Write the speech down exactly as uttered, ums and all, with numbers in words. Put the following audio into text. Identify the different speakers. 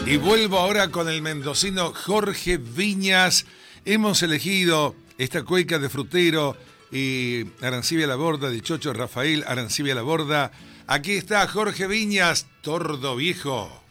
Speaker 1: Y vuelvo ahora con el mendocino Jorge Viñas. Hemos elegido esta cueca de Frutero y Arancibia La Borda, de Chocho Rafael Arancibia La Borda. Aquí está Jorge Viñas, Tordo Viejo.